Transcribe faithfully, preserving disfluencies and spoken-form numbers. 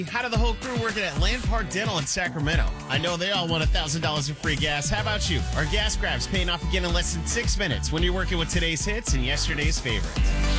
How did the whole crew working at Land Park Dental in Sacramento? I know they all won one thousand dollars in free gas. How about you? Our gas grab's paying off again in less than six minutes when you're working with today's hits and yesterday's favorites.